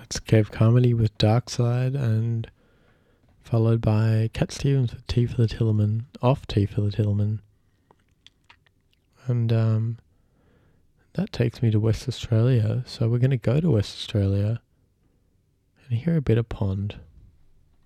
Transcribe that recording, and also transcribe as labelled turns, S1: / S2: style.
S1: That's Cave Carmody with Dark Side, and followed by Cat Stevens with Tea for the Tillerman, off Tea for the Tillerman. And that takes me to West Australia, so we're going to go to West Australia and hear a bit of Pond.